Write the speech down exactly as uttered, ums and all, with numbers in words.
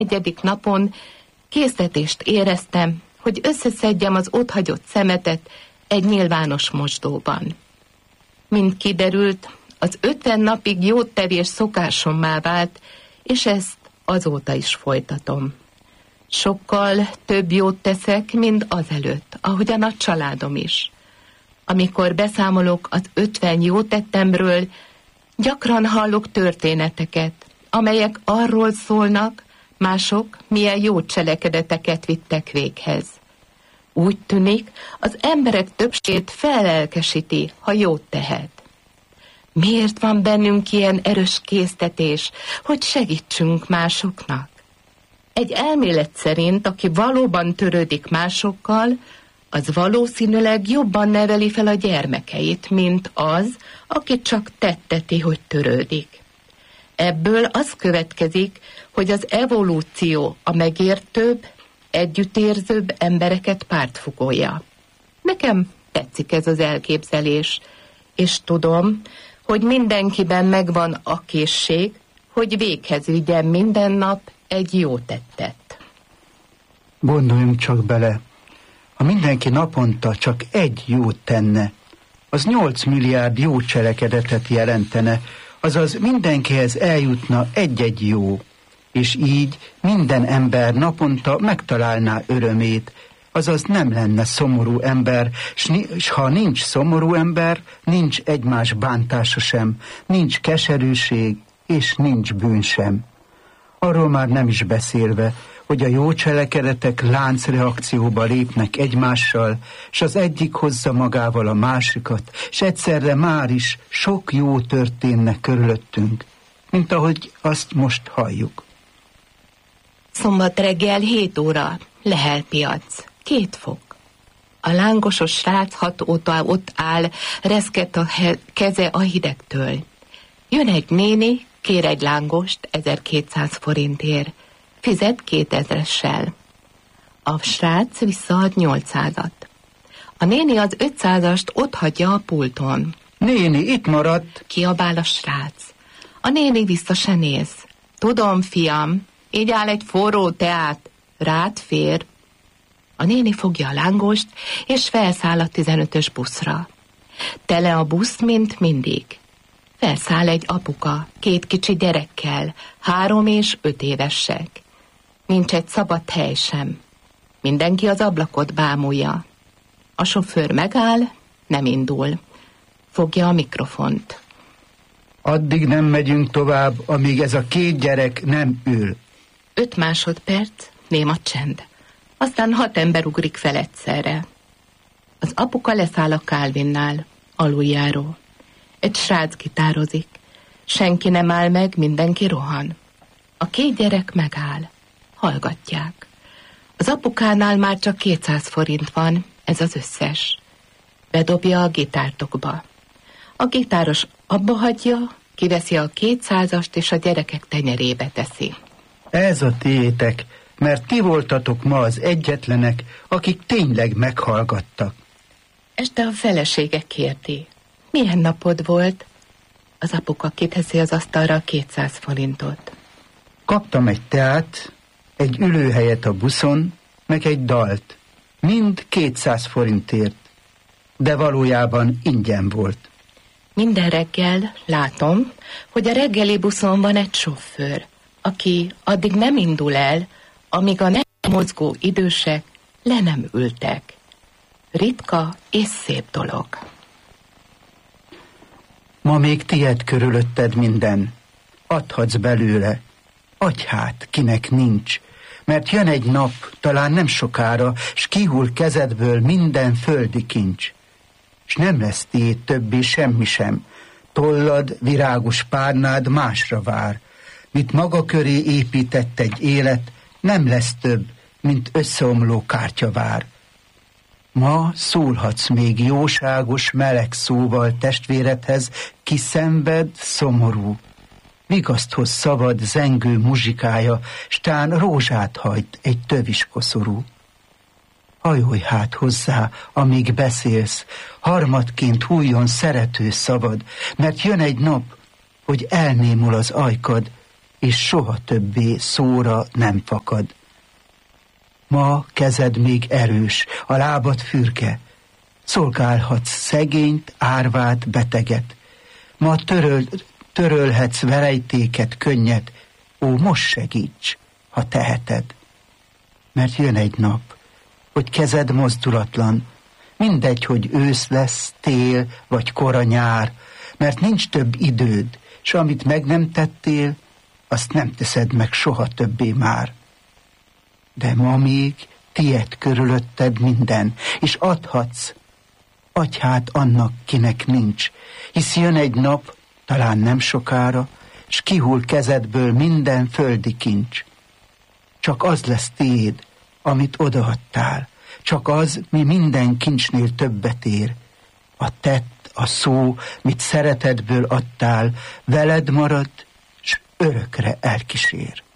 Negyedik napon késztetést éreztem, hogy összeszedjem az otthagyott szemetet egy nyilvános mosdóban. Mint kiderült, az ötven napig jótevés szokásommá vált, és ezt azóta is folytatom. Sokkal több jót teszek, mint azelőtt, ahogyan a családom is. Amikor beszámolok az ötven jótettemről, gyakran hallok történeteket, amelyek arról szólnak, mások milyen jó cselekedeteket vittek véghez. Úgy tűnik, az emberek többségét fellelkesíti, ha jót tehet. Miért van bennünk ilyen erős késztetés, hogy segítsünk másoknak? Egy elmélet szerint, aki valóban törődik másokkal, az valószínűleg jobban neveli fel a gyermekeit, mint az, aki csak tetteti, hogy törődik. Ebből az következik, hogy az evolúció a megértőbb, együttérzőbb embereket pártfogolja. Nekem tetszik ez az elképzelés, és tudom, hogy mindenkiben megvan a készség, hogy véghez vigyen minden nap egy jó tettet. Gondoljunk csak bele, ha mindenki naponta csak egy jót tenne, az nyolc milliárd jó cselekedetet jelentene, azaz mindenkihez eljutna egy-egy jó, és így minden ember naponta megtalálná örömét, azaz nem lenne szomorú ember, s ha nincs szomorú ember, nincs egymás bántása sem, nincs keserűség, és nincs bűn sem. Arról már nem is beszélve, hogy a jó cselekedetek láncreakcióba lépnek egymással, s az egyik hozza magával a másikat, s egyszerre már is sok jó történne körülöttünk, mint ahogy azt most halljuk. Szombat reggel hét óra, Lehel piac, két fok. A lángosos srác hat óta ott áll, reszket a keze a hidegtől. Jön egy néni, kér egy lángost ezerkétszáz forintért, fizet kétezressel. A srác visszaad nyolcszázat. A néni az ötszázast ott hagyja a pulton. Néni, itt maradt! Kiabál a srác. A néni vissza se néz. Tudom, fiam, így áll egy forró teát, rád fér. A néni fogja a lángost, és felszáll a tizenötös buszra. Tele a busz, mint mindig. Felszáll egy apuka, két kicsi gyerekkel, három és öt évesek. Nincs egy szabad hely sem. Mindenki az ablakot bámulja. A sofőr megáll, nem indul. Fogja a mikrofont. Addig nem megyünk tovább, amíg ez a két gyerek nem ül. Öt másodperc, néma csend. Aztán hat ember ugrik fel egyszerre. Az apuka leszáll a Calvinnál, aluljáró. Egy srác gitározik. Senki nem áll meg, mindenki rohan. A két gyerek megáll. Hallgatják. Az apukánál már csak kétszáz forint van, ez az összes. Bedobja a gitártokba. A gitáros abba hagyja, kiveszi a kétszázast és a gyerekek tenyerébe teszi. Ez a tiétek, mert ti voltatok ma az egyetlenek, akik tényleg meghallgattak. Este a felesége kérdi. Milyen napod volt? Az apuka kiteszi az asztalra a kétszáz forintot. Kaptam egy teát, egy ülőhelyet a buszon, meg egy dalt. Mind kétszáz forintért, de valójában ingyen volt. Minden reggel látom, hogy a reggeli buszon van egy sofőr, aki addig nem indul el, amíg a nem mozgó idősek le nem ültek. Ritka és szép dolog. Ma még tied körülötted minden. Adhatsz belőle. Adj hát, kinek nincs. Mert jön egy nap, talán nem sokára, s kihull kezedből minden földi kincs. S nem lesz tiéd többé semmi sem. Tollad, virágos párnád másra vár. Mit maga köré épített egy élet, nem lesz több, mint összeomló kártyavár. Ma szólhatsz még jóságos, meleg szóval testvéredhez, ki szenved, szomorú. Vigaszthoz szabad zengő muzsikája, s tán rózsát hajt egy tövis koszorú. Hajolj hát hozzá, amíg beszélsz, harmadként hújjon szerető szavad, mert jön egy nap, hogy elnémul az ajkad, és soha többé szóra nem fakad. Ma kezed még erős, a lábad fürke, szolgálhatsz szegényt, árvát, beteget. Ma töröl, törölhetsz verejtéket, könnyet, ó, most segíts, ha teheted. Mert jön egy nap, hogy kezed mozdulatlan, mindegy, hogy ősz lesz, tél vagy kora nyár, mert nincs több időd, s amit meg nem tettél, azt nem teszed meg soha többé már. De ma még tied körülötted minden, és adhatsz, adj hát annak, kinek nincs, hisz jön egy nap, talán nem sokára, s kihull kezedből minden földi kincs. Csak az lesz tiéd, amit odaadtál, csak az, mi minden kincsnél többet ér. A tett, a szó, mit szeretetből adtál, veled marad, s örökre elkísér.